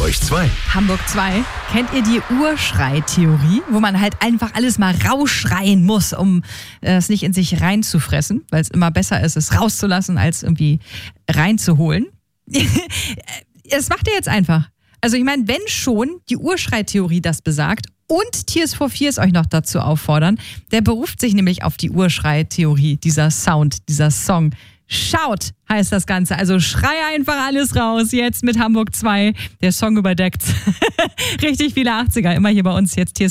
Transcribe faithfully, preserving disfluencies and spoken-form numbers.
euch zwei. Hamburg zwei. Kennt ihr die Urschrei-Theorie, wo man halt einfach alles mal rausschreien muss, um es nicht in sich reinzufressen, weil es immer besser ist, es rauszulassen, als irgendwie reinzuholen? Das macht ihr jetzt einfach. Also ich meine, wenn schon die Urschrei-Theorie das besagt und Tears for Fears euch noch dazu auffordern, der beruft sich nämlich auf die Urschrei-Theorie, dieser Sound, dieser Song. Schaut heißt das Ganze. Also schrei einfach alles raus jetzt mit Hamburg zwei. Der Song überdeckt richtig viele achtziger. Immer hier bei uns jetzt Tears